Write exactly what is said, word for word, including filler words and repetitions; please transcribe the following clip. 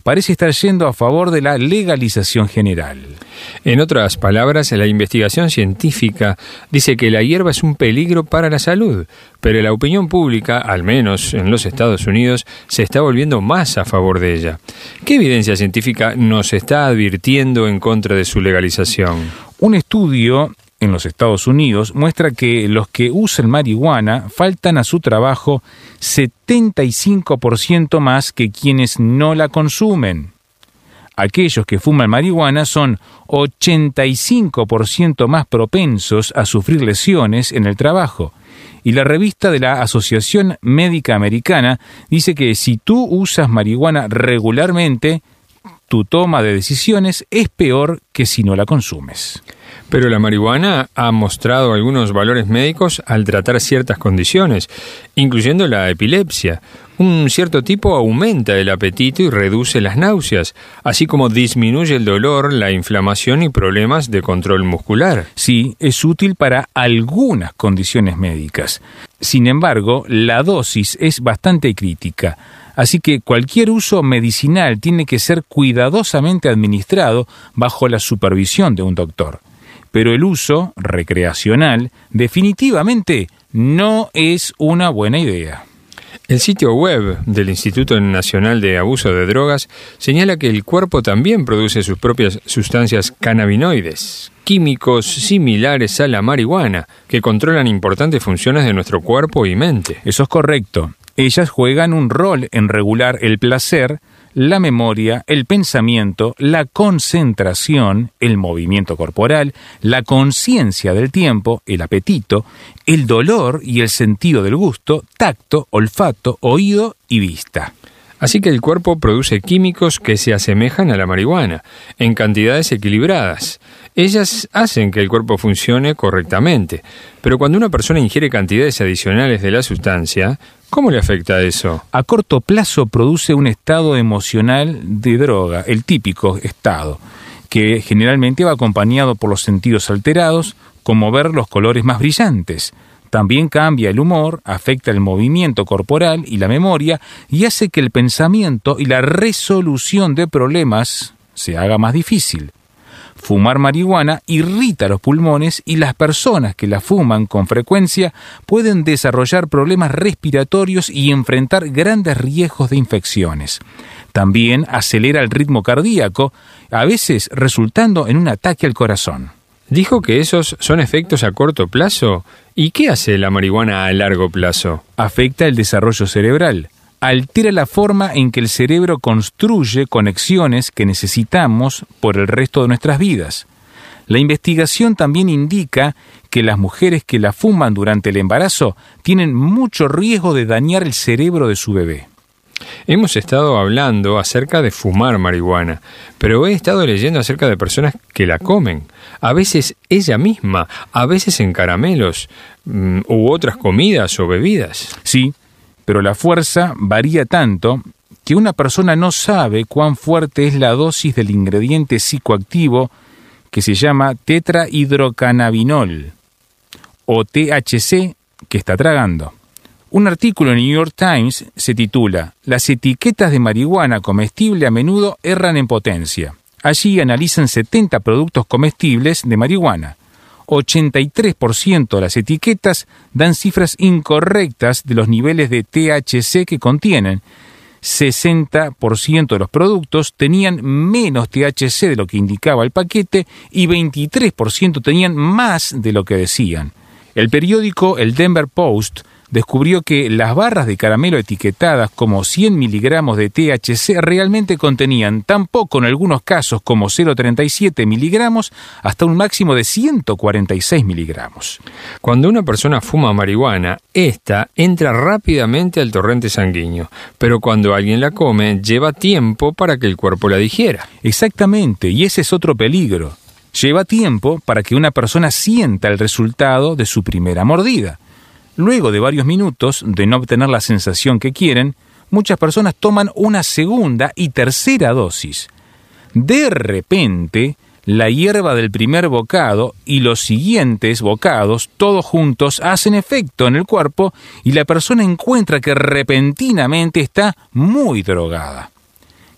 parece estar yendo a favor de la legalización general. En otras palabras, la investigación científica dice que la hierba es un peligro para la salud, pero la opinión pública, al menos en los Estados Unidos, se está volviendo más a favor de ella. ¿Qué evidencia científica nos está advirtiendo en contra de su legalización? Un estudio en los Estados Unidos muestra que los que usan marihuana faltan a su trabajo setenta y cinco por ciento más que quienes no la consumen. Aquellos que fuman marihuana son ochenta y cinco por ciento más propensos a sufrir lesiones en el trabajo. Y la revista de la Asociación Médica Americana dice que si tú usas marihuana regularmente, tu toma de decisiones es peor que si no la consumes. Pero la marihuana ha mostrado algunos valores médicos al tratar ciertas condiciones, incluyendo la epilepsia. Un cierto tipo aumenta el apetito y reduce las náuseas, así como disminuye el dolor, la inflamación y problemas de control muscular. Sí, es útil para algunas condiciones médicas. Sin embargo, la dosis es bastante crítica. Así que cualquier uso medicinal tiene que ser cuidadosamente administrado bajo la supervisión de un doctor. Pero el uso recreacional definitivamente no es una buena idea. El sitio web del Instituto Nacional de Abuso de Drogas señala que el cuerpo también produce sus propias sustancias cannabinoides, químicos similares a la marihuana, que controlan importantes funciones de nuestro cuerpo y mente. Eso es correcto. Ellas juegan un rol en regular el placer, la memoria, el pensamiento, la concentración, el movimiento corporal, la conciencia del tiempo, el apetito, el dolor y el sentido del gusto, tacto, olfato, oído y vista. Así que el cuerpo produce químicos que se asemejan a la marihuana, en cantidades equilibradas. Ellas hacen que el cuerpo funcione correctamente, pero cuando una persona ingiere cantidades adicionales de la sustancia, ¿cómo le afecta eso? A corto plazo produce un estado emocional de droga, el típico estado, que generalmente va acompañado por los sentidos alterados, como ver los colores más brillantes. También cambia el humor, afecta el movimiento corporal y la memoria y hace que el pensamiento y la resolución de problemas se haga más difícil. Fumar marihuana irrita los pulmones y las personas que la fuman con frecuencia pueden desarrollar problemas respiratorios y enfrentar grandes riesgos de infecciones. También acelera el ritmo cardíaco, a veces resultando en un ataque al corazón. ¿Dijo que esos son efectos a corto plazo? ¿Y qué hace la marihuana a largo plazo? Afecta el desarrollo cerebral. Altera la forma en que el cerebro construye conexiones que necesitamos por el resto de nuestras vidas. La investigación también indica que las mujeres que la fuman durante el embarazo tienen mucho riesgo de dañar el cerebro de su bebé. Hemos estado hablando acerca de fumar marihuana, pero he estado leyendo acerca de personas que la comen. A veces ella misma, a veces en caramelos, mmm, u otras comidas o bebidas. Sí, pero la fuerza varía tanto que una persona no sabe cuán fuerte es la dosis del ingrediente psicoactivo que se llama tetrahidrocannabinol, o T H C, que está tragando. Un artículo en New York Times se titula «Las etiquetas de marihuana comestible a menudo erran en potencia». Allí analizan setenta productos comestibles de marihuana. ochenta y tres por ciento de las etiquetas dan cifras incorrectas de los niveles de T H C que contienen. sesenta por ciento de los productos tenían menos T H C de lo que indicaba el paquete y veintitrés por ciento tenían más de lo que decían. El periódico El Denver Post descubrió que las barras de caramelo etiquetadas como cien miligramos de T H C realmente contenían tan poco en algunos casos como cero punto treinta y siete miligramos hasta un máximo de ciento cuarenta y seis miligramos. Cuando una persona fuma marihuana, esta entra rápidamente al torrente sanguíneo, pero cuando alguien la come, lleva tiempo para que el cuerpo la digiera. Exactamente, y ese es otro peligro. Lleva tiempo para que una persona sienta el resultado de su primera mordida. Luego de varios minutos de no obtener la sensación que quieren, muchas personas toman una segunda y tercera dosis. De repente, la hierba del primer bocado y los siguientes bocados, todos juntos, hacen efecto en el cuerpo y la persona encuentra que repentinamente está muy drogada.